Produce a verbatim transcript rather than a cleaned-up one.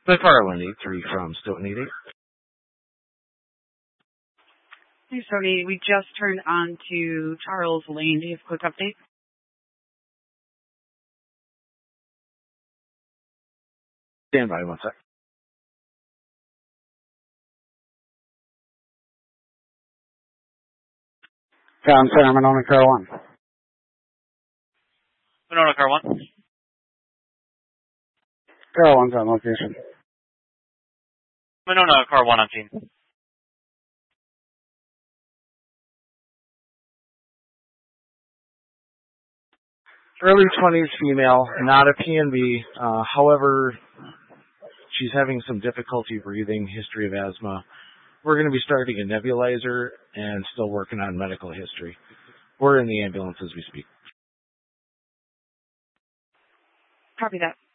McFarland, eight three from Stoughton, eight eight. Hey, Sony, we just turned on to Charles Lane. Do you have a quick update? Stand by one sec. Town Center, Monona, car one. Monona, car one. Car one's on location. Monona, car one on scene. Early twenties female, not a P N B. Uh, however, she's having some difficulty breathing, history of asthma. We're going to be starting a nebulizer and still working on medical history. We're in the ambulance as we speak. Copy that.